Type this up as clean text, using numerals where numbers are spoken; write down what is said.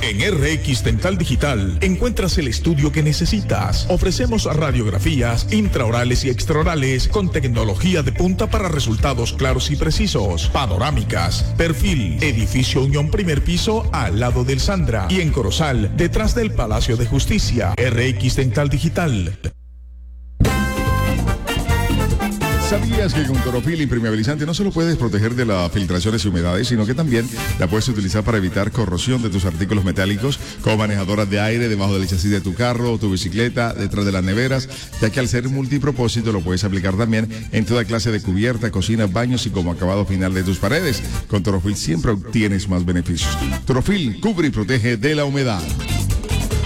En RX Dental Digital encuentras el estudio que necesitas. Ofrecemos radiografías intraorales y extraorales con tecnología de punta para resultados claros y precisos. Panorámicas, perfil, edificio Unión primer piso al lado del Sandra y en Corozal, detrás del Palacio de Justicia. RX Dental Digital. ¿Sabías que con Torofil impermeabilizante no solo puedes proteger de las filtraciones y humedades, sino que también la puedes utilizar para evitar corrosión de tus artículos metálicos, como manejadoras de aire, debajo del chasis de tu carro o tu bicicleta, detrás de las neveras, ya que al ser multipropósito lo puedes aplicar también en toda clase de cubierta, cocinas, baños y como acabado final de tus paredes? Con Torofil siempre obtienes más beneficios. Torofil cubre y protege de la humedad.